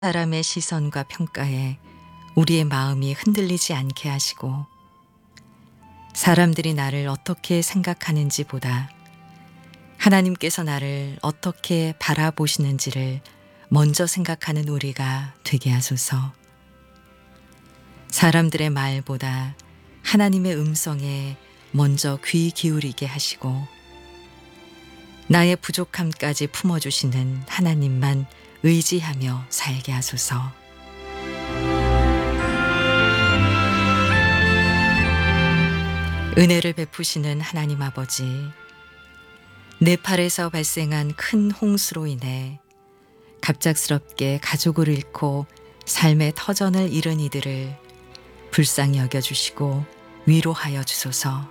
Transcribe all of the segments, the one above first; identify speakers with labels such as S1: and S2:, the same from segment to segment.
S1: 사람의 시선과 평가에 우리의 마음이 흔들리지 않게 하시고, 사람들이 나를 어떻게 생각하는지 보다 하나님께서 나를 어떻게 바라보시는지를 먼저 생각하는 우리가 되게 하소서. 사람들의 말보다 하나님의 음성에 먼저 귀 기울이게 하시고, 나의 부족함까지 품어주시는 하나님만 의지하며 살게 하소서. 은혜를 베푸시는 하나님 아버지, 네팔에서 발생한 큰 홍수로 인해 갑작스럽게 가족을 잃고 삶의 터전을 잃은 이들을 불쌍히 여겨주시고 위로하여 주소서.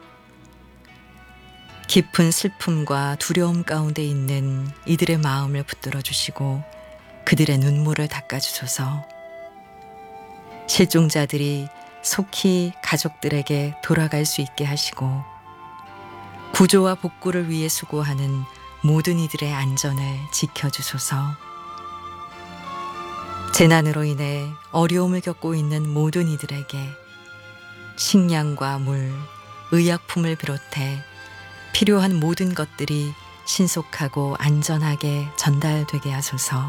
S1: 깊은 슬픔과 두려움 가운데 있는 이들의 마음을 붙들어 주시고 그들의 눈물을 닦아주소서. 실종자들이 속히 가족들에게 돌아갈 수 있게 하시고, 구조와 복구를 위해 수고하는 모든 이들의 안전을 지켜주소서. 재난으로 인해 어려움을 겪고 있는 모든 이들에게 식량과 물, 의약품을 비롯해 필요한 모든 것들이 신속하고 안전하게 전달되게 하소서.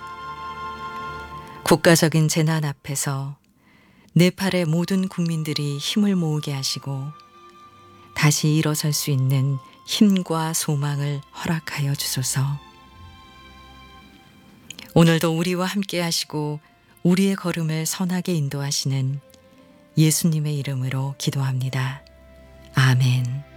S1: 국가적인 재난 앞에서 네팔의 모든 국민들이 힘을 모으게 하시고 다시 일어설 수 있는 힘과 소망을 허락하여 주소서. 오늘도 우리와 함께 하시고 우리의 걸음을 선하게 인도하시는 예수님의 이름으로 기도합니다. 아멘.